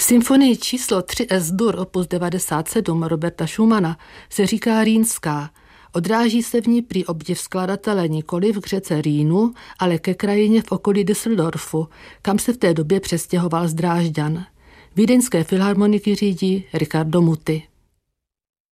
symfonii číslo 3 S-dur opus 97 Roberta Schumana se říká Rýnská. Odráží se v ní prý obdiv skladatele nikoli v řece Rýnu, ale ke krajině v okolí Düsseldorfu, kam se v té době přestěhoval z Drážďan. Vídeňské filharmoniky řídí Riccardo Muti.